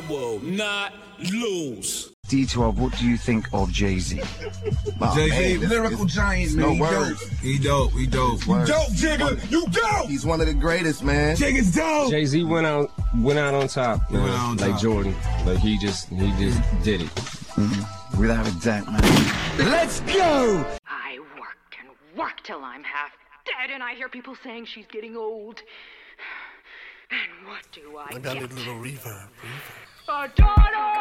will not lose. D12, what do you think of Jay-Z? Oh, Jay-Z, lyrical giant, man. No words. He dope. You dope, Jigga. You dope. He's one of the greatest, man. Jigga's dope. Jay-Z went out on top, man. Like Jordan. Like he just did it. Mm-hmm. Without a doubt, man. Let's go. I work and work till I'm half dead, and I hear people saying she's getting old. And what do I get? got a little reverb. A daughter!